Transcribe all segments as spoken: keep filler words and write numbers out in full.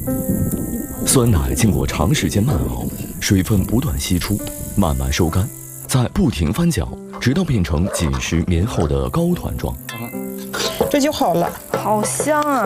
酸奶经过长时间慢熬，水分不断析出，慢慢收干，再不停翻搅，直到变成紧实绵厚的糕团状。 这就好了， 好香啊！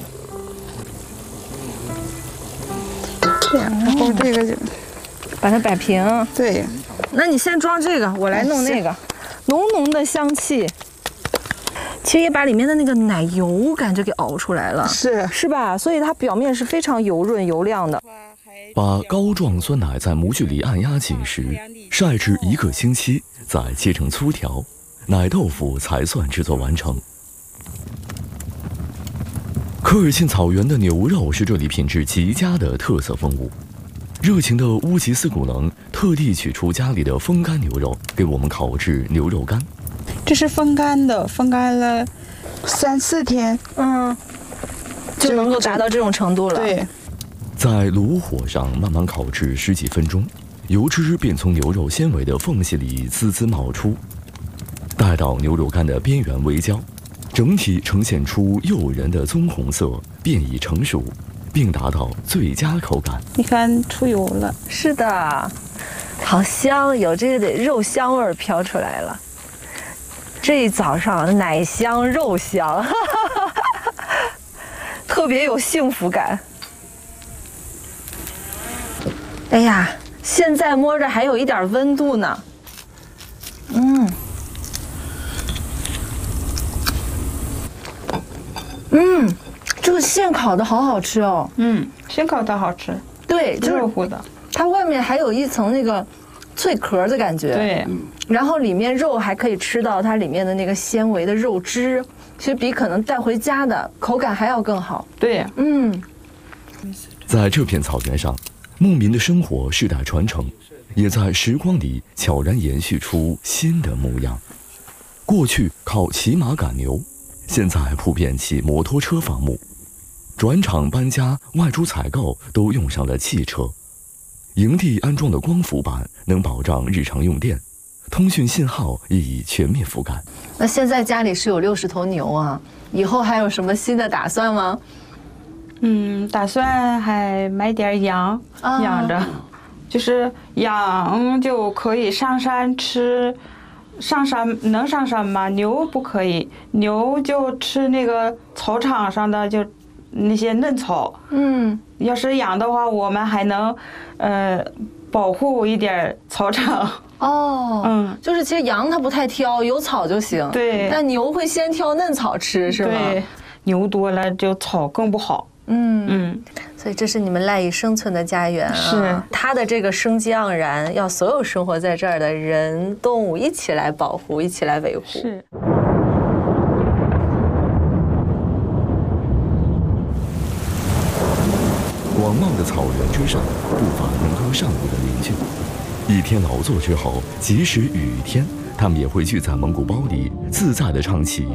对，然后这个就把它摆平。 对， 那你先装这个，我来弄那个，浓浓的香气。其实也把里面的那个奶油感觉给熬出来了， 是是吧？所以它表面是非常油润油亮的。 把膏状酸奶在模具里按压紧实，晒至一个星期，再切成粗条，奶豆腐才算制作完成。科尔沁草原的牛肉是这里品质极佳的特色风物。热情的乌吉斯古能特地取出家里的风干牛肉，给我们烤制牛肉干。 这是风干的，风干了三四天， 嗯，就能够达到这种程度了。 对， 在炉火上慢慢烤制十几分钟，油脂便从牛肉纤维的缝隙里滋滋冒出。待到牛肉干的边缘微焦，整体呈现出诱人的棕红色，便已成熟，并达到最佳口感。 你看出油了， 是的，好香，有这个肉香味儿飘出来了。这一早上奶香肉香，哈哈哈，特别有幸福感。哎呀，现在摸着还有一点温度呢。嗯，嗯，这个现烤的好好吃哦。 嗯，现烤的好吃， 对，就是热乎的， 它外面还有一层那个脆壳的感觉。 对。 然后里面肉还可以吃到它里面的那个纤维的肉汁，其实比可能带回家的口感还要更好。 对， 嗯， 在这片草原上，牧民的生活世代传承，也在时光里悄然延续出新的模样。过去靠骑马赶牛，现在普遍骑摩托车放牧，转场搬家、外出采购都用上了汽车。营地安装的光伏板能保障日常用电。通讯信号也已全面覆盖。 那现在家里是有六十头牛啊，以后还有什么新的打算吗？ 嗯，打算还买点羊、啊、养着，就是羊就可以上山吃，上山能上山吗？牛不可以，牛就吃那个草场上的就那些嫩草。嗯，要是羊的话，我们还能，呃，保护一点草场。 哦，嗯，就是其实羊它不太挑，有草就行。 对， 但牛会先挑嫩草吃，是吗？ 对，牛多了就草更不好。 嗯嗯，所以这是你们赖以生存的家园啊。 是， 它的这个生机盎然，要所有生活在这儿的人、动物一起来保护，一起来维护。 是。 广袤的草原之上，不乏能歌善舞的邻居。一天劳作之后，即使雨天，他们也会聚在蒙古包里，自在地唱起